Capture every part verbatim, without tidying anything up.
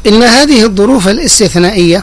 إن هذه الظروف الاستثنائية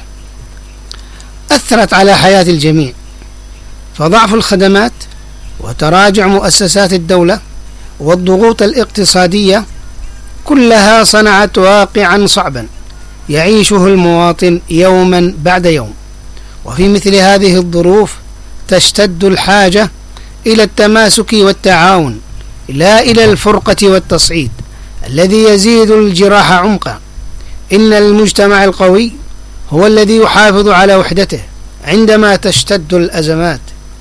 أثرت على حياة الجميع، فضعف الخدمات وتراجع مؤسسات الدولة والضغوط الاقتصادية كلها صنعت واقعا صعبا يعيشه المواطن يوما بعد يوم. وفي مثل هذه الظروف تشتد الحاجة إلى التماسك والتعاون، لا إلى الفرقة والتصعيد الذي يزيد الجراح عمقا. إن المجتمع القوي هو الذي يحافظ على وحدته عندما تشتد الأزمات،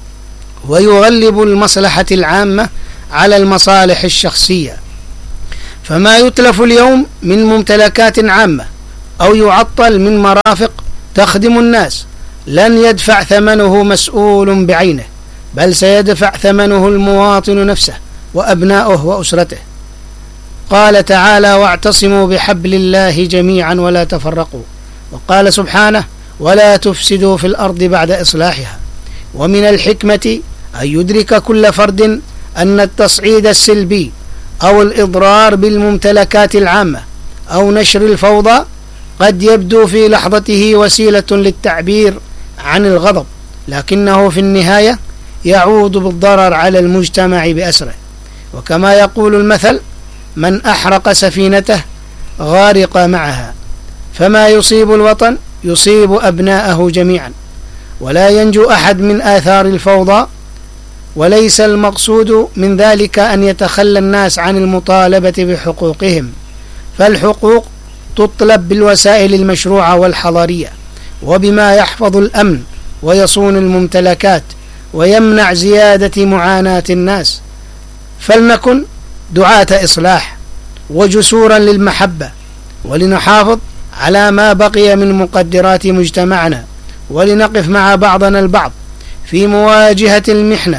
ويغلب المصلحة العامة على المصالح الشخصية. فما يتلف اليوم من ممتلكات عامة أو يعطل من مرافق تخدم الناس لن يدفع ثمنه مسؤول بعينه، بل سيدفع ثمنه المواطن نفسه وأبناؤه وأسرته. قال تعالى: واعتصموا بحبل الله جميعا ولا تفرقوا. وقال سبحانه: ولا تفسدوا في الأرض بعد إصلاحها. ومن الحكمة أن يدرك كل فرد أن التصعيد السلبي أو الإضرار بالممتلكات العامة أو نشر الفوضى قد يبدو في لحظته وسيلة للتعبير عن الغضب، لكنه في النهاية يعود بالضرر على المجتمع بأسره. وكما يقول المثل: من أحرق سفينته غارق معها. فما يصيب الوطن يصيب أبناءه جميعا، ولا ينجو أحد من آثار الفوضى. وليس المقصود من ذلك أن يتخلى الناس عن المطالبة بحقوقهم، فالحقوق تطلب بالوسائل المشروعة والحضارية، وبما يحفظ الأمن ويصون الممتلكات ويمنع زيادة معاناة الناس. فلنكن دعاة إصلاح وجسورا للمحبة، ولنحافظ على ما بقي من مقدرات مجتمعنا، ولنقف مع بعضنا البعض في مواجهة المحنة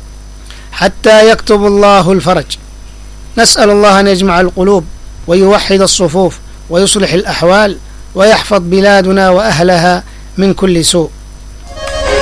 حتى يكتب الله الفرج. نسأل الله أن يجمع القلوب ويوحد الصفوف ويصلح الأحوال ويحفظ بلادنا وأهلها من كل سوء.